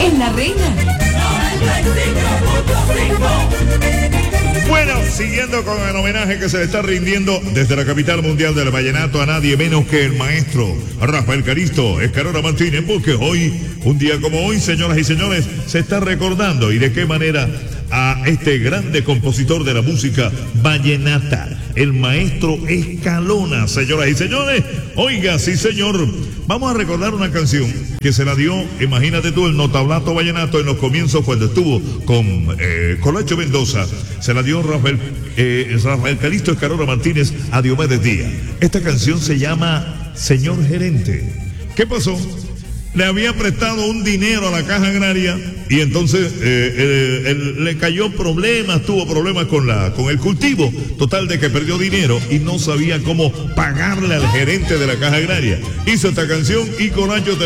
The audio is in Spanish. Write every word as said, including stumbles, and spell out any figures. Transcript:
en La Reina. Bueno, siguiendo con el homenaje que se le está rindiendo desde la capital mundial del vallenato a nadie menos que el maestro Rafael Calisto Escarora Martínez, porque hoy, un día como hoy, señoras y señores, se está recordando y de qué manera a este grande compositor de la música vallenata, el maestro Escalona, señoras y señores. Oiga, sí señor, vamos a recordar una canción que se la dio, imagínate tú, el notablato vallenato en los comienzos cuando estuvo con eh, Colacho Mendoza. Se la dio Rafael, eh, Rafael Calisto Escarora Martínez a Diomedes Díaz. Esta canción se llama Señor Gerente. ¿Qué pasó? Le había prestado un dinero a la Caja Agraria y entonces eh, eh, él, le cayó problemas, tuvo problemas con la con el cultivo, total de que perdió dinero y no sabía cómo pagarle al gerente de la Caja Agraria. Hizo esta canción y Colacho